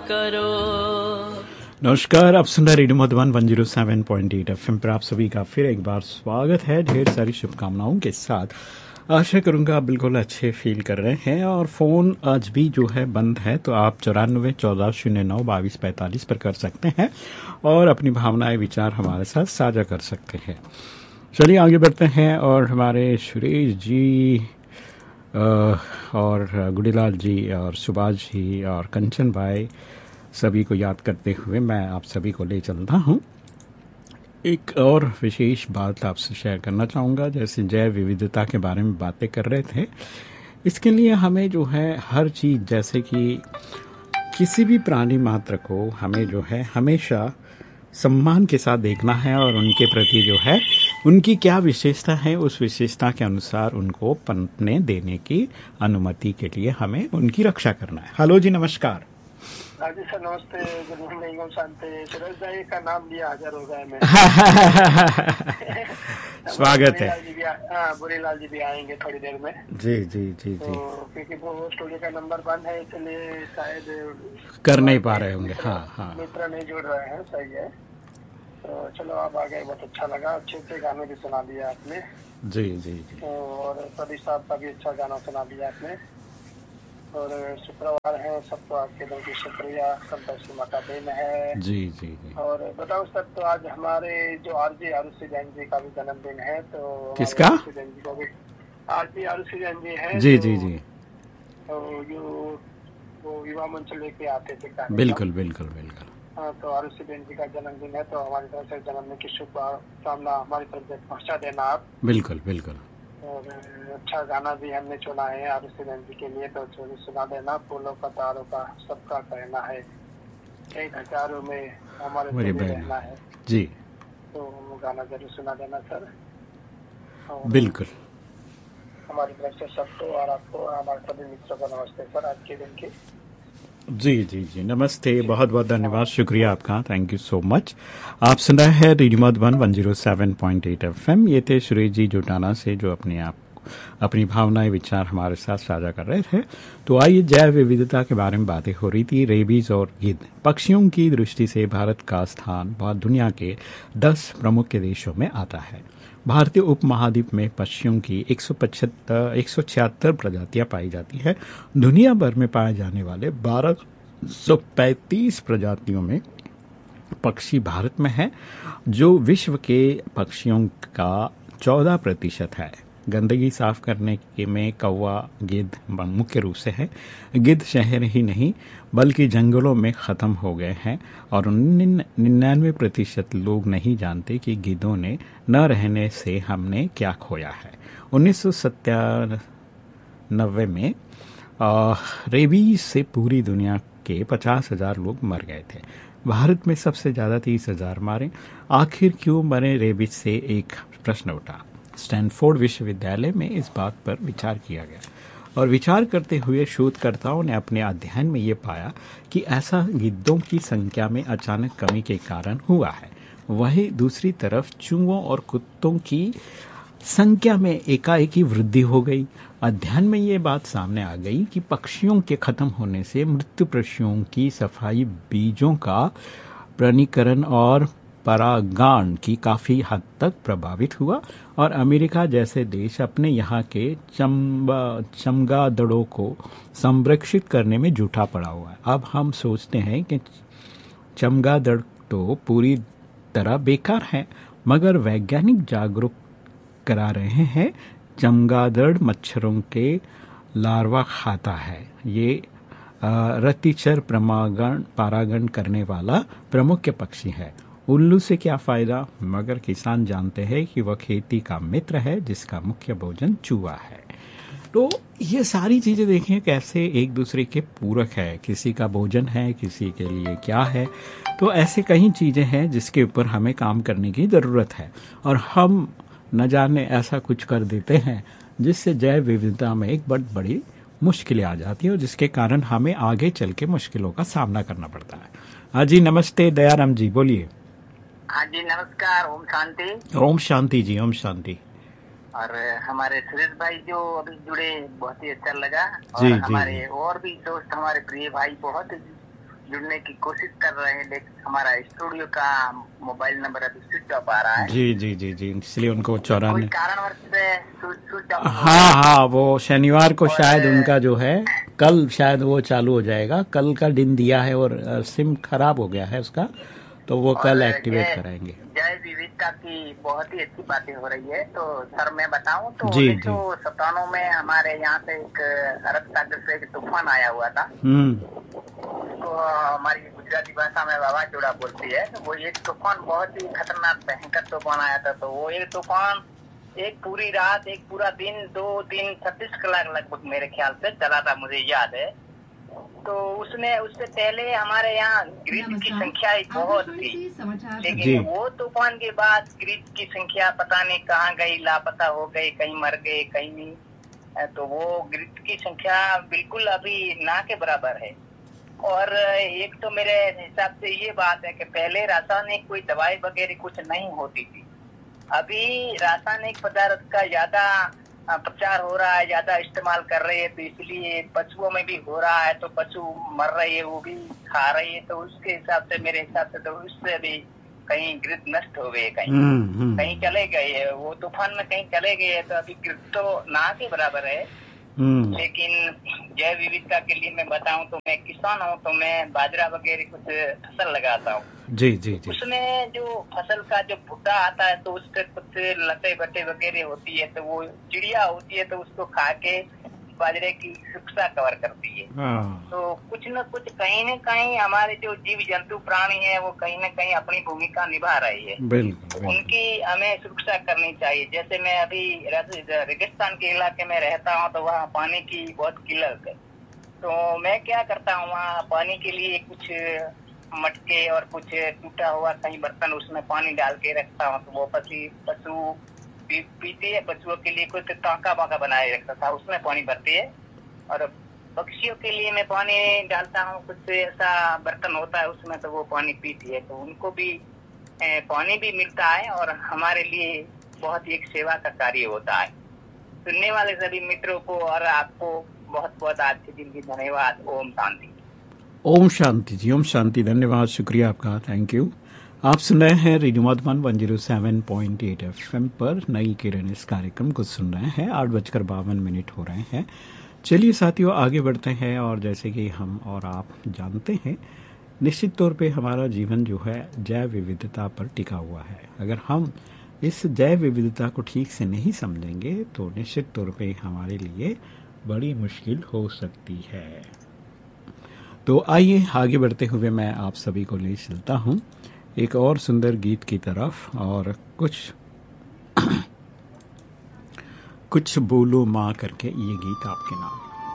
करो। नमस्कार, आप सुन रहे रेडियो मधुबन 107.8 एफएम पर आप सभी का फिर एक बार स्वागत है ढेर सारी शुभकामनाओं के साथ। आशा करूंगा आप बिल्कुल अच्छे फील कर रहे हैं। और फ़ोन आज भी जो है बंद है, तो आप 9414092245 पर कर सकते हैं और अपनी भावनाएं विचार हमारे साथ साझा कर सकते हैं। चलिए आगे बढ़ते हैं और हमारे सुरेश जी और गुड़ीलाल जी और सुभाष जी और कंचन भाई सभी को याद करते हुए मैं आप सभी को ले चलता हूँ। एक और विशेष बात आपसे शेयर करना चाहूँगा। जैसे जैव विविधता के बारे में बातें कर रहे थे, इसके लिए हमें जो है हर चीज़, जैसे कि किसी भी प्राणी मात्र को हमें जो है हमेशा सम्मान के साथ देखना है और उनके प्रति जो है उनकी क्या विशेषता है, उस विशेषता के अनुसार उनको पनपने देने की अनुमति के लिए हमें उनकी रक्षा करना है। हेलो जी, नमस्कार। जी सर, नमस्ते। Good morning. शांति। सुरेश भाई का नाम लिया हाजिर हो गए मैं। स्वागत है। बुरीलाल जी भी आएंगे थोड़ी देर में। जी जी जी तो जी, क्योंकि वो स्टूडियो का नंबर बंद है, इसलिए शायद कर नहीं पा रहे होंगे। हाँ हाँ, मित्र नहीं जुड़ रहे हैं। सही है। तो चलो आप आ गए, बहुत अच्छा लगा। अच्छे अच्छे गाने भी सुना दिया आपने। जी जी जी। और प्रदीप साहब का भी अच्छा गाना सुना दिया आपने। और शुक्रवार है, सबको आपके दिल की शुक्रिया, संतोष की माता देन है। जी जी जी। और बताओ सर, तो आज हमारे जो आरजे आरुषि जैन जी का भी जन्मदिन है। तो किसका? आरुषि जैन जी को भी, आरजे आरुषि जैन जी है। जी जी जी। तो वो युवा मंच लेके आते थे कार्यक्रम। बिल्कुल बिल्कुल बिल्कुल। हाँ, तो आरुषि जैन जी का जन्मदिन है, तो हमारी तरफ से जन्मदिन की शुभकामना हमारी तरफ से पहुँचा देना आप। बिल्कुल बिल्कुल। और अच्छा गाना भी हमने चुना है आरुषि जैन जी के लिए, तो सुना देना। फूलों का तारों का सबका कहना है, एक हजारों में हमारे रहना है जी। तो वो गाना जरूर सुना देना सर। बिल्कुल। हमारी तरफ से सबको और आपको, हमारे सभी मित्रों को नमस्ते सर आज के दिन की। जी जी जी, नमस्ते। बहुत बहुत धन्यवाद, शुक्रिया आपका, थैंक यू सो मच। आप सुन रहे हैं रेडियो मधुबन 107.8 एफएम। ये थे सुरेश जी जोटाना से, जो अपनी भावनाएं विचार हमारे साथ साझा कर रहे थे। तो आइए, जैव विविधता के बारे में बातें हो रही थी। रेबीज और गिद्ध पक्षियों की दृष्टि से भारत का स्थान बहुत दुनिया के 10 प्रमुख देशों में आता है। भारतीय उपमहाद्वीप में पक्षियों की 176 प्रजातियां पाई जाती है। दुनिया भर में पाए जाने वाले 1235 प्रजातियों में पक्षी भारत में है, जो विश्व के पक्षियों का 14% है। गंदगी साफ करने के में कौवा, गिद्ध मुख्य रूप से है। गिद्ध शहर ही नहीं बल्कि जंगलों में खत्म हो गए हैं और 99% लोग नहीं जानते कि गिद्धों ने न रहने से हमने क्या खोया है। 1997 में रेबीज से पूरी दुनिया के 50,000 लोग मर गए थे। भारत में सबसे ज्यादा 30,000 मारे। आखिर क्यों मरे रेबीज से, एक प्रश्न उठा। स्टैनफोर्ड विश्वविद्यालय में इस बात पर विचार किया गया और विचार करते हुए शोधकर्ताओं ने अपने अध्ययन में ये पाया कि ऐसा गिद्धों की संख्या में अचानक कमी के कारण हुआ है। वहीं दूसरी तरफ चूहों और कुत्तों की संख्या में एकाएकी वृद्धि हो गई। अध्ययन में ये बात सामने आ गई कि पक्षियों के खत्म होने से मृत्यु पशुओं की सफाई, बीजों का प्रनिकरण और परागायन की काफी हद तक प्रभावित हुआ और अमेरिका जैसे देश अपने यहाँ के चमगादड़ों को संरक्षित करने में जुटा पड़ा हुआ है। अब हम सोचते हैं कि चमगादड़ तो पूरी तरह बेकार है, मगर वैज्ञानिक जागरूक करा रहे हैं। चमगादड़ मच्छरों के लार्वा खाता है। ये रतिचर परागण करने वाला प्रमुख पक्षी है। उल्लू से क्या फायदा, मगर किसान जानते हैं कि वह खेती का मित्र है जिसका मुख्य भोजन चूहा है। तो ये सारी चीजें देखें कैसे एक दूसरे के पूरक है। किसी का भोजन है, किसी के लिए क्या है। तो ऐसे कई चीजें हैं जिसके ऊपर हमें काम करने की जरूरत है और हम न जाने ऐसा कुछ कर देते हैं जिससे जैव विविधता में एक बहुत बड़ी मुश्किलें आ जाती है और जिसके कारण हमें आगे चल के मुश्किलों का सामना करना पड़ता है। हाँ जी, नमस्ते दयाराम जी, बोलिए। हाँ जी, नमस्कार। ओम शांति। ओम शांति जी, ओम शांति। और हमारे सुरेश भाई जो अभी जुड़े, बहुत ही अच्छा लगा। और जी, हमारे जी। और भी दोस्त, हमारे प्रिय भाई बहुत जुड़ने की कोशिश कर रहे हैं, लेकिन हमारा स्टूडियो का मोबाइल नंबर अभी स्विच ऑफ आ रहा है। जी जी जी जी, इसलिए उनको 94 कोई कारणवश से स्विच ऑफ हो हाँ हाँ, वो शनिवार को और शायद उनका जो है, कल शायद वो चालू हो जाएगा, कल का दिन दिया है और सिम खराब हो गया है उसका, तो वो कल एक्टिवेट कराएंगे। जय विविधता की बहुत ही अच्छी बातें हो रही है। तो सर मैं बताऊं तो जी 1997 में हमारे यहाँ से एक अरब सागर से एक तूफान आया हुआ था। तो हमारी गुजराती भाषा में वावाजोड़ा बोलती है। तो वो एक तूफान बहुत ही खतरनाक भयंकर तूफान आया था। तो वो एक तूफान एक पूरी रात, एक पूरा दिन, 2 दिन 36 कलाक लगभग मेरे ख्याल से चला था, मुझे याद है। तो उससे पहले हमारे यहाँ ग्रिड की संख्या बहुत थी, लेकिन वो तूफान के बाद ग्रिड की संख्या पता नहीं कहाँ गई, लापता हो गई, कहीं मर गए कहीं नहीं। तो वो ग्रिड की संख्या बिल्कुल अभी ना के बराबर है। और एक तो मेरे हिसाब से ये बात है कि पहले रासायनिक कोई दवाई वगैरह कुछ नहीं होती थी। अभी रासायनिक पदार्थ का ज्यादा प्रचार हो रहा है, ज्यादा इस्तेमाल कर रहे हैं, तो इसलिए पशुओं में भी हो रहा है। तो पशु मर रही है, वो भी खा रही है। तो उसके हिसाब से, मेरे हिसाब से तो उससे भी कहीं ग्रिड नष्ट हो गए, कहीं चले गए, वो तूफान में कहीं चले गए। तो अभी ग्रिड तो ना के बराबर है। लेकिन जैव विविधता के लिए मैं बताऊं तो मैं किसान हूं, तो मैं बाजरा वगैरह कुछ फसल लगाता हूँ। जी जी जी, उसमें जो फसल का जो भुट्टा आता है तो उसके कुछ लते बटे वगैरह होती है, तो वो चिड़िया होती है, तो उसको खा के बाजरे की सुरक्षा कवर करती है। तो कुछ न कुछ कहीं न कहीं हमारे जो जीव जंतु प्राणी है वो कहीं न कहीं अपनी भूमिका निभा रही है। बिल्कुल, उनकी हमें सुरक्षा करनी चाहिए। जैसे मैं अभी रेगिस्तान के इलाके में रहता हूँ, तो वहाँ पानी की बहुत किल्लत है। तो मैं क्या करता हूँ, वहाँ पानी के लिए कुछ मटके और कुछ टूटा हुआ कहीं बर्तन, उसमें पानी डाल के रखता हूँ। तो वो पशु पीते हैं। पशुओं के लिए कुछ टाँका वाका बनाए रखता था, उसमें पानी भरती है। और पक्षियों के लिए मैं पानी डालता हूँ, कुछ ऐसा बर्तन होता है उसमें, तो वो पानी पीती है। तो उनको भी पानी भी मिलता है और हमारे लिए बहुत ही एक सेवा का कार्य होता है। सुनने वाले सभी मित्रों को और आपको बहुत बहुत आज के दिन की धन्यवाद। ओम शांति। ओम शांति जी, ओम शांति, धन्यवाद, शुक्रिया आपका, थैंक यू। आप सुन रहे हैं रेडियो मधुबन 107.8 FM पर नई किरण, इस कार्यक्रम को सुन रहे हैं। 8:52 हो रहे हैं। चलिए साथियों, आगे बढ़ते हैं। और जैसे कि हम और आप जानते हैं, निश्चित तौर पे हमारा जीवन जो है जैव विविधता पर टिका हुआ है। अगर हम इस जैव विविधता को ठीक से नहीं समझेंगे तो निश्चित तौर पे हमारे लिए बड़ी मुश्किल हो सकती है। तो आइए आगे बढ़ते हुए मैं आप सभी को ले चलता हूँ एक और सुंदर गीत की तरफ। और कुछ बोलो माँ करके ये गीत आपके नाम।